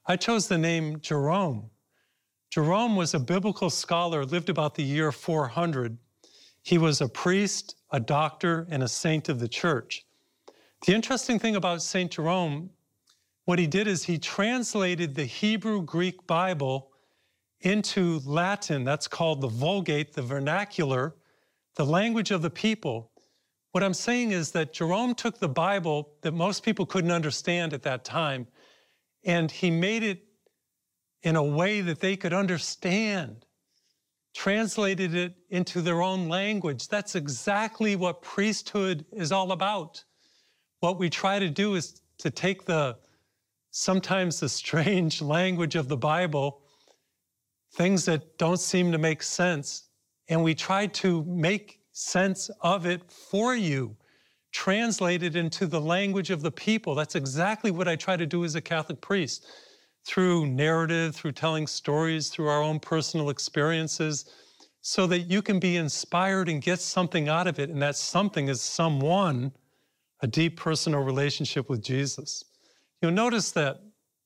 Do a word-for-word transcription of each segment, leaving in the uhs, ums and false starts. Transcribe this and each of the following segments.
I chose the name Jerome. Jerome was a biblical scholar, lived about the year four hundred. He was a priest, a doctor, and a saint of the church. The interesting thing about Saint Jerome, what he did is he translated the Hebrew-Greek Bible into Latin. That's called the Vulgate, the vernacular, the language of the people. What I'm saying is that Jerome took the Bible that most people couldn't understand at that time, and he made it in a way that they could understand, translated it into their own language. That's exactly what priesthood is all about. What we try to do is to take the, sometimes the strange language of the Bible, things that don't seem to make sense, and we try to make sense of it for you, translate it into the language of the people. That's exactly what I try to do as a Catholic priest, through narrative, through telling stories, through our own personal experiences, so that you can be inspired and get something out of it, and that something is someone, a deep personal relationship with Jesus. You'll notice that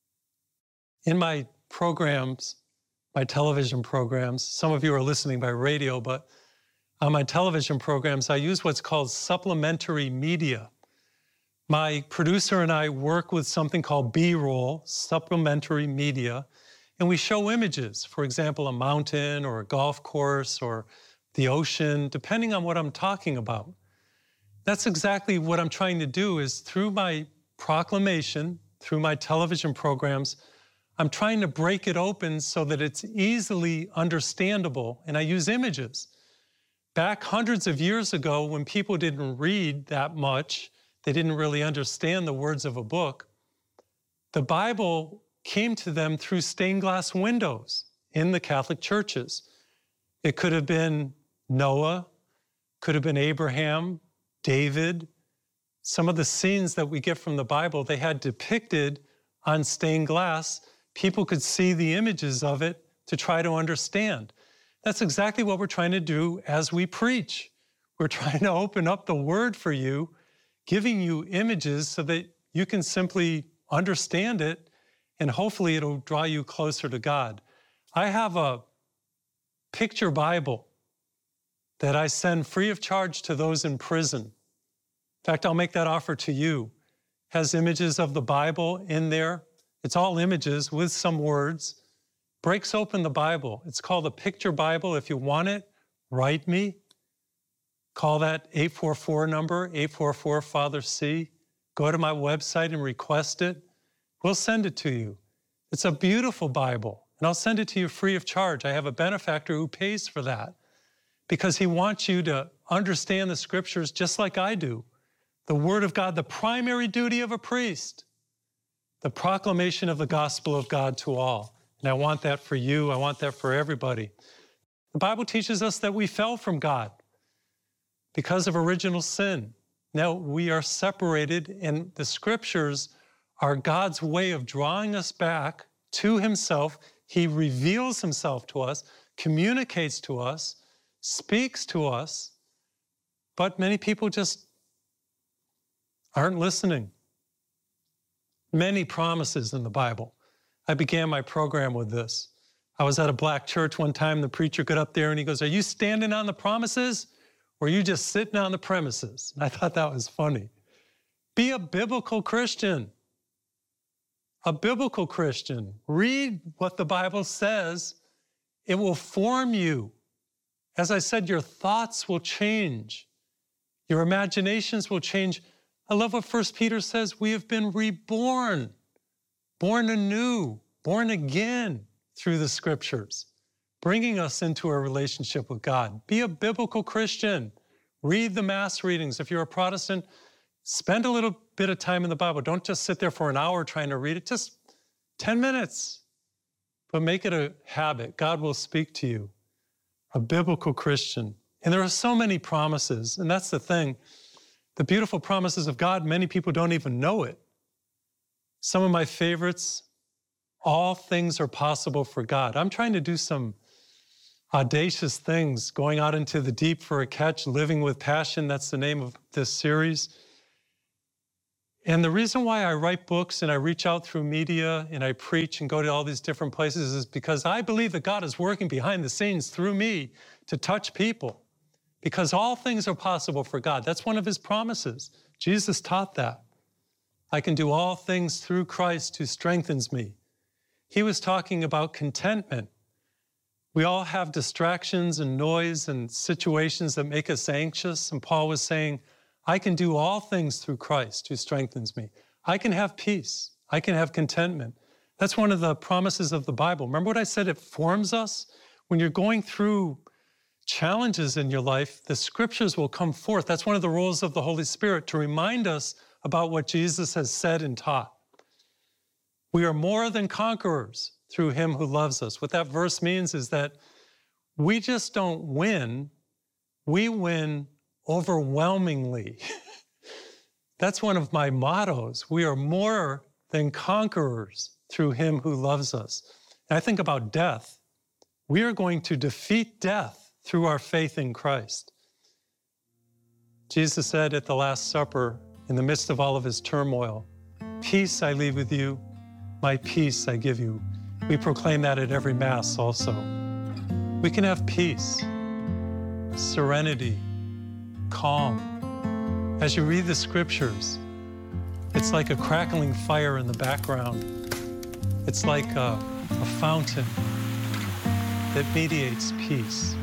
in my programs, my television programs, some of you are listening by radio, but on my television programs, I use what's called supplementary media. My producer and I work with something called B-roll, supplementary media, and we show images, for example, a mountain or a golf course or the ocean, depending on what I'm talking about. That's exactly what I'm trying to do, is through my proclamation, through my television programs, I'm trying to break it open so that it's easily understandable, and I use images. Back hundreds of years ago, when people didn't read that much, they didn't really understand the words of a book, the Bible came to them through stained glass windows in the Catholic churches. It could have been Noah, could have been Abraham, David. Some of the scenes that we get from the Bible, they had depicted on stained glass. People could see the images of it to try to understand. That's exactly what we're trying to do as we preach. We're trying to open up the Word for you, giving you images so that you can simply understand it, and hopefully it'll draw you closer to God. I have a picture Bible that I send free of charge to those in prison. In fact, I'll make that offer to you. It has images of the Bible in there. It's all images with some words. Breaks open the Bible. It's called the Picture Bible. If you want it, write me. Call that eight four four number, eight four four Father C. Go to my website and request it. We'll send it to you. It's a beautiful Bible, and I'll send it to you free of charge. I have a benefactor who pays for that because he wants you to understand the Scriptures just like I do. The Word of God, the primary duty of a priest, the proclamation of the gospel of God to all. And I want that for you. I want that for everybody. The Bible teaches us that we fell from God because of original sin. Now we are separated, and the Scriptures are God's way of drawing us back to Himself. He reveals Himself to us, communicates to us, speaks to us, but many people just aren't listening. Many promises in the Bible. I began my program with this. I was at a black church one time. The preacher got up there and he goes, "Are you standing on the promises or are you just sitting on the premises?" And I thought that was funny. Be a biblical Christian. A biblical Christian. Read what the Bible says. It will form you. As I said, your thoughts will change. Your imaginations will change. I love what First Peter says. We have been reborn. Born anew, born again through the Scriptures, bringing us into a relationship with God. Be a biblical Christian. Read the Mass readings. If you're a Protestant, spend a little bit of time in the Bible. Don't just sit there for an hour trying to read it, just ten minutes. But make it a habit. God will speak to you. A biblical Christian. And there are so many promises, and that's the thing. The beautiful promises of God, many people don't even know it. Some of my favorites, all things are possible for God. I'm trying to do some audacious things, going out into the deep for a catch, living with passion. That's the name of this series. And the reason why I write books and I reach out through media and I preach and go to all these different places is because I believe that God is working behind the scenes through me to touch people, because all things are possible for God. That's one of his promises. Jesus taught that. I can do all things through Christ who strengthens me. He was talking about contentment. We all have distractions and noise and situations that make us anxious. And Paul was saying, I can do all things through Christ who strengthens me. I can have peace. I can have contentment. That's one of the promises of the Bible. Remember what I said? It forms us. When you're going through challenges in your life, the scriptures will come forth. That's one of the roles of the Holy Spirit, to remind us about what Jesus has said and taught. We are more than conquerors through him who loves us. What that verse means is that we just don't win, we win overwhelmingly. That's one of my mottos. We are more than conquerors through him who loves us. And I think about death. We are going to defeat death through our faith in Christ. Jesus said at the Last Supper, in the midst of all of his turmoil, peace I leave with you, my peace I give you. We proclaim that at every Mass also. We can have peace, serenity, calm. As you read the scriptures, it's like a crackling fire in the background. It's like a, a fountain that mediates peace.